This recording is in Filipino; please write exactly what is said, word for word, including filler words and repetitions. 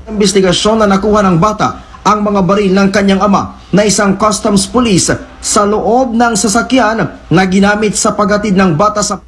Investigasyon na nakuha ng bata ang mga baril ng kanyang ama na isang customs police sa loob ng sasakyan na ginamit sa paghatid ng bata sa